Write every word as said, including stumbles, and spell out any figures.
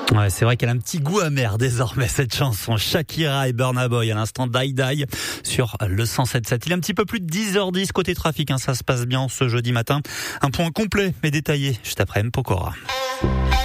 Ouais, c'est vrai qu'elle a un petit goût amer désormais, cette chanson. Shakira et Burna Boy à l'instant Die Die sur le cent sept sept. Il est un petit peu plus de dix heures dix côté trafic, hein, ça se passe bien ce jeudi matin. Un point complet mais détaillé juste après M. Pokora.